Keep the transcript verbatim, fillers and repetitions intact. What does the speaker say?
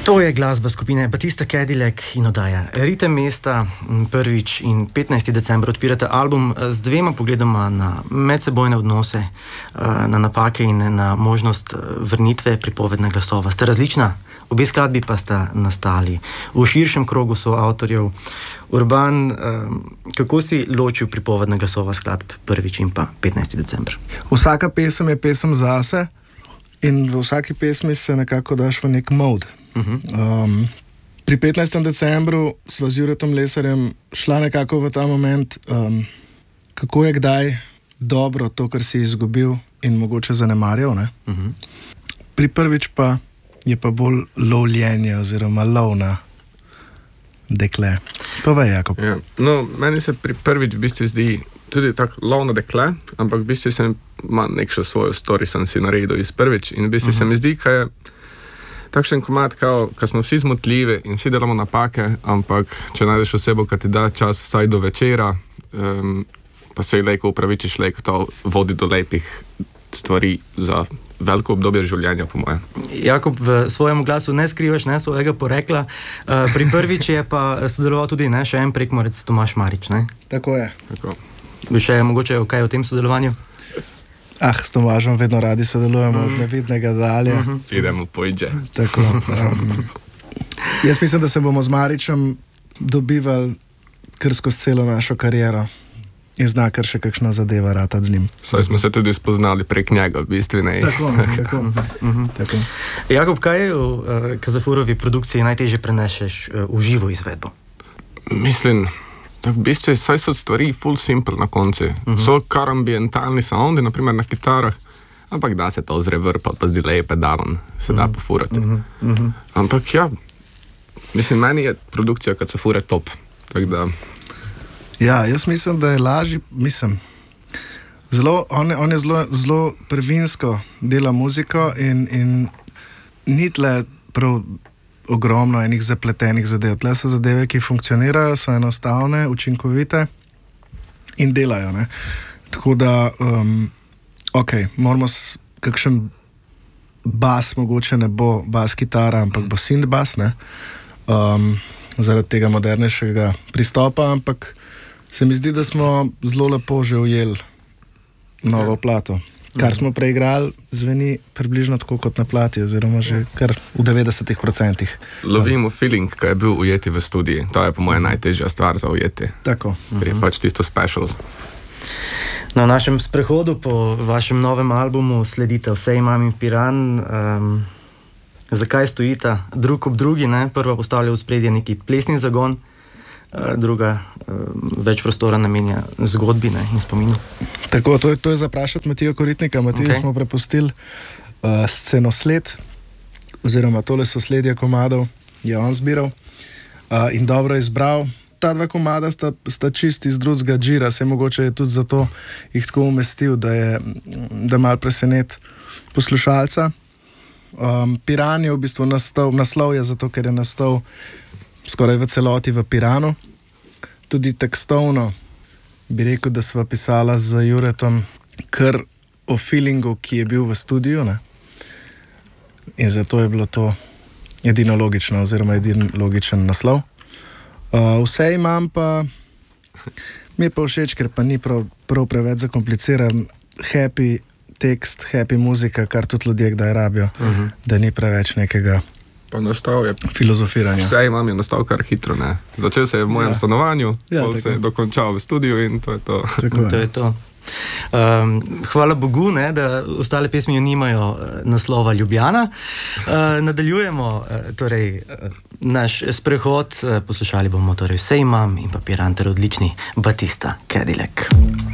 To je glasba skupine Batista Cadillac in oddaja Ritem mesta. Prvič in petnajsti december odpirate album z dvema pogledoma na medsebojne odnose, na napake in na možnost vrnitve pripovedna glasova. Sta različna, obe skladbi pa sta nastali v širšem krogu soavtorjev. Urban, kako si ločil pripovedna glasova skladb prvič in pa petnajsti december? Vsaka pesem je pesem zase in v vsaki pesmi se nekako daš v nek mod. Um, pri petnajstem decembru sva z Juretom Lesarjem šla nekako v ta moment, um, kako je kdaj dobro to, kar si izgubil in mogoče zanemarjal, ne? Uh-huh. Pri prvič pa je pa bolj lovljenje oziroma lov na dekle. Povej, Jakob. Ja. No, meni se pri prvič v bistvu zdi tudi tako lov na dekle, ampak v bistvu sem ima nekšo svojo story sem si naredil iz prvič in v bistvu uh-huh. se mi zdi, kaj je takšen komad, kao, ko smo vsi zmotljivi in vsi delamo napake, ampak če najdeš osebo, ki ti da čas vsaj do večera, um, pa se lejko upravičiš, lejko to vodi do lepih stvari za veliko obdobje življenja, po moje. Jakob, v svojem glasu ne skrivaš ne, svojega porekla. Uh, pri prvič je pa sodeloval tudi ne, še en Prekmurec, Tomaž Marič. Ne? Tako je. Tako. Bi še mogoče kaj o tem sodelovanju? Ah, s Tomažom vedno radi sodelujemo mm. od nevidnega dalje. Mm-hmm. Idemo pojde. Tako. Um, jaz mislim, da se bomo z Maričem dobivali kar skozi celo našo kariero in zna kar še kakšna zadeva ratati z njim. Saj smo se tudi spoznali prek njega, v bistvu ne. Tako, tako. mm-hmm. tako. Jakob, kaj v uh, Kazafurovi produkciji najtežje preneseš uh, v živo izvedbo? Mislim, v bistvu saj so stvari full simple na konci. Uh-huh. So kar ambientalni soundi, naprimer na kitarah, ampak da se to zrevrpa, pa z delay pedalom se uh-huh. da pofurati. Uh-huh. Uh-huh. Ampak ja, mislim, meni je produkcija Kacafure top. Tak da... Ja, jaz mislim, da je lažji, mislim, zelo, on, on je zelo, zelo prvinsko dela muziko in, in ni tle prav ogromno enih zapletenih zadev. Tle so zadeve, ki funkcionirajo, so enostavne, učinkovite in delajo, ne. Tako da, um, ok, moramo s kakšen bas, mogoče ne bo bas kitara, ampak bo synth bas, ne, um, zaradi tega modernejšega pristopa, ampak se mi zdi, da smo zelo lepo že ujeli novo plato. Kar smo preigrali, zveni približno tako kot na plati, oziroma že kar v devetdesetih procentih. Lovimo feeling, ki je bil ujeti v studiji. To je po moje najtežja stvar za ujeti. Tako. Ker je pač tisto special. Na našem sprehodu po vašem novem albumu sledite Vse imam in Piran. Um, zakaj stojita drug ob drugi? Ne? Prva postavlja v spredje neki plesni zagon, druga več prostora namenja zgodbi, ne, in spominu. Tako, to je, to je zaprašati Matija Koritnika. Matija okay. smo prepustili uh, scenosled, oziroma tole sosledje komadov je on zbiral uh, in dobro izbral. Ta dva komada sta, sta čisti iz drugega džira, se mogoče je tudi zato jih tako umestil, da je da malo presenet poslušalca. Um, Piran je v bistvu nastal, naslov je zato, ker je nastal skoraj v celoti v Piranu. Tudi tekstovno bi rekel, da sva pisala z Juretom kar o feelingu, ki je bil v studiu, ne? In zato je bilo to edino logično, oziroma edino logičen naslov. Uh, vse imam pa, mi je pa všeč, ker pa ni prav, prav preveč zakompliciran, happy tekst, happy muzika, kar tudi ljudje kdaj rabijo, uh-huh. da ni preveč nekega pa nastal je filozofiranja. Vse imam je nastal kar hitro, ne. Začel se je v mojem ja. stanovanju, ja, pol se je dokončal v studiu in to je to. To je to. Um, hvala Bogu, ne, da ostale pesmi nimajo naslova Ljubljana. Uh, nadaljujemo uh, torej, uh, naš sprehod, uh, poslušali bomo torej Vse imam in pa Piran ter odlični Batista Cadillac.